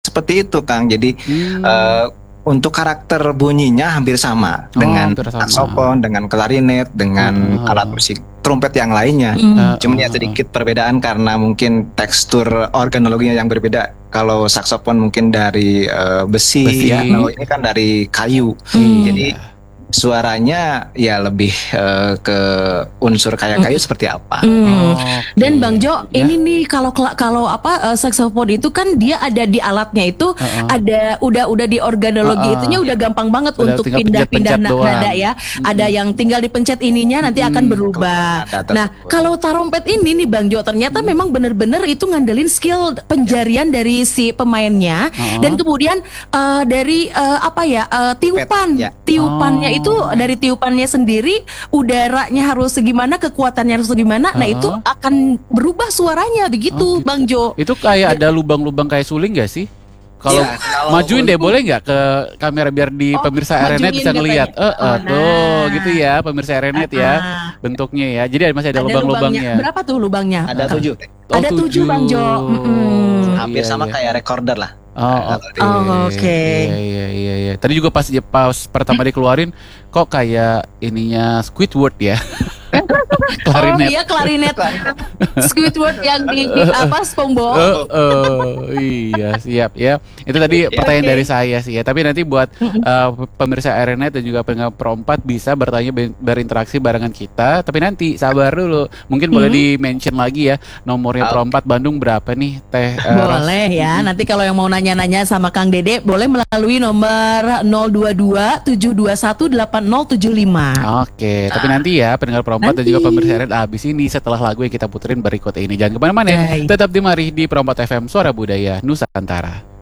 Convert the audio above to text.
seperti itu, Kang. Jadi untuk karakter bunyinya hampir sama dengan hampir sama. saksofon, dengan klarinet, dengan alat musik trompet yang lainnya. Cuman ya sedikit perbedaan karena mungkin tekstur organologinya yang berbeda. Kalau saksofon mungkin dari besi, ya. Kalau ini kan dari kayu. Jadi suaranya ya lebih ke unsur kayak kayu seperti apa. Dan Bang Jo, ini nih kalau saksofon itu kan dia ada di alatnya itu ada udah di organologi itunya udah gampang banget Udah untuk tinggal pindah-pindah pencet-pencet nada doang. ya. Ada yang tinggal dipencet ininya nanti akan berubah. Nah, kalau tarompet ini nih Bang Jo ternyata memang bener-bener itu ngandelin skill penjarian dari si pemainnya dan kemudian dari tiupannya itu dari tiupannya sendiri udaranya harus segimana, kekuatannya harus segimana. Nah itu akan berubah suaranya begitu, Bang Jo. Itu kayak ada lubang-lubang kayak suling gak sih? Kalau majuin deh boleh nggak ke kamera biar di pemirsa Arenet bisa ngelihat. Tuh gitu ya pemirsa Arenet ya bentuknya ya. Jadi masih ada lubang-lubangnya. Berapa tuh lubangnya? Ada 7. Ada 7 Bang Jo. Hampir sama kayak recorder lah. Oke. Iya. Tadi juga pas pertama dikeluarin kok kayak ininya Squidward ya. Klarinet. Iya klarinet. Squidward yang di SpongeBob. Iya siap ya. Itu tadi pertanyaan dari saya sih ya. Tapi nanti buat pemirsa Arenet dan juga pendengar Pro 4 bisa bertanya berinteraksi barengan kita. Tapi nanti sabar dulu. Mungkin boleh di-mention lagi ya nomornya Pro 4 Bandung berapa nih Teh? Boleh ya. Nanti kalau yang mau nanya-nanya sama Kang Dede boleh melalui nomor 022 721 8075. Oke, tapi nanti ya pendengar Pro 4 dan juga pemirsa Arenet abis ini setelah lagu yang kita puterin berikut ini. Jangan kemana-mana ya. Tetap di Mari di Pro 4 FM Suara Budaya Nusantara.